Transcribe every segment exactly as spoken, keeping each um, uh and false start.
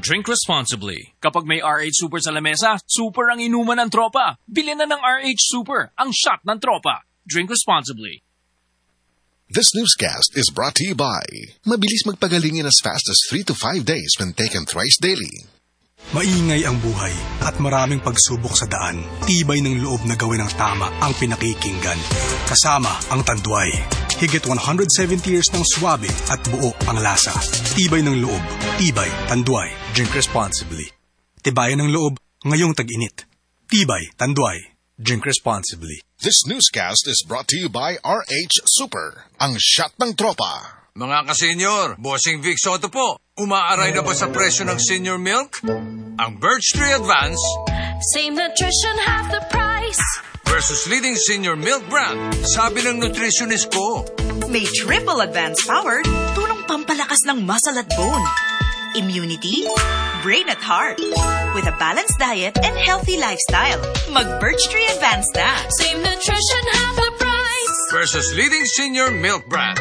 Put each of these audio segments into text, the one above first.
Drink responsibly. Kapag may R H Super sa lamesa, super ang inuman ng tropa. Bili na ng R H Super, ang shot ng tropa. Drink responsibly. This newscast is brought to you by mabilis magpagaling in as fast as three to five days when taken thrice daily. Maingay ang buhay at maraming pagsubok sa daan. Tibay ng loob na gawin ang tama ang pinakikinggan. Kasama ang Tanduay. Higit one hundred seventy years ng swabe at buo ang lasa. Tibay ng loob. Tibay. Tanduay. Drink responsibly. Tibayan ng loob ngayong tag-init. Tibay. Tanduay. Drink responsibly. This newscast is brought to you by R H Super, ang shot ng tropa. Mga ka-senior, Bossing Vic Soto po. Umaaray na ba sa presyo ng senior milk? Ang Birch Tree Advance, same nutrition, half the price. Versus leading senior milk brand. Sabi ng nutritionist ko. May triple advanced power, tulong pampalakas ng muscle at bone. Immunity, brain at heart. With a balanced diet and healthy lifestyle. Mag-Birch Tree Advance na. Same nutrition, half the price. Versus leading senior milk brand.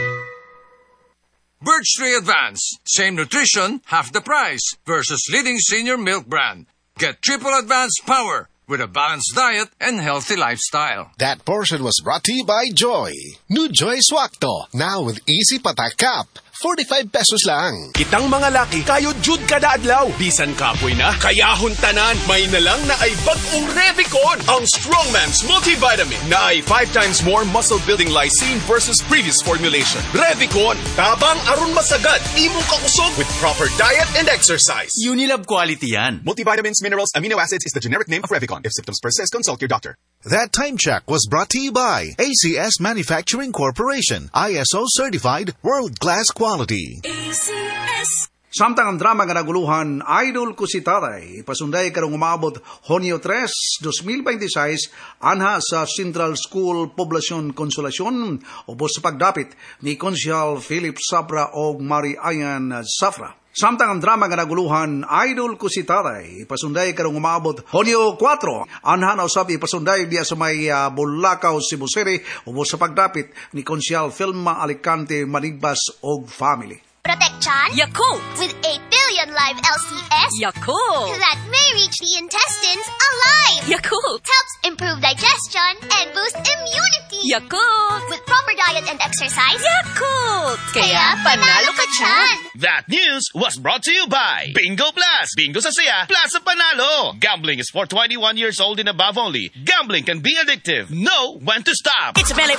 Birch Tree Advance. Same nutrition, half the price. Versus leading senior milk brand. Get triple advanced power with a balanced diet and healthy lifestyle. That portion was brought to you by Joy. New Joy Swakto, now with easy patak cap. forty-five pesos lang. Kitang mga laki, kayo jud kada adlaw. Bisan kapoy na, kayahon tanan. May na lang na ay bag-ong Revicon. Ang Strongman's Multivitamin na ay five times more muscle-building lysine versus previous formulation. Revicon, tabang aron masagad. Imong kakusog with proper diet and exercise. Unilab quality yan. Multivitamins, minerals, amino acids is the generic name of Revicon. If symptoms persist, consult your doctor. That time check was brought to you by A C S Manufacturing Corporation, I S O certified, world-class quality. A C S. Samtang ang drama nga naguluhan, idol ko si Tatay, pasunday karong umabot Hunyo tres, twenty twenty-six, anha sa Central School Poblacion Consolacion, ubos sa pagdapit ni Consyal Philip Sabra o Mari Ayan Safra. Samtang ang drama nga naguluhan, idol ko si Tatay, pasunday karong umabot Hunyo four, anha na usab ipasunday biya sa may uh, Bulacau, Cebu City, ubos sa pagdapit ni Consyal Filma Alicante Manigbas og family. Protection Yakult with eight billion live L C S Yakult that may reach the intestines alive. Yakult Helps improve digestion and boost immunity. Yakult With proper diet and exercise. Yakult Kaya panalo ka dyan. That news was brought to you by Bingo Plus. Bingo sa saya, plus sa panalo. Gambling is for twenty-one years old and above only. Gambling can be addictive. Know when to stop. It's Belly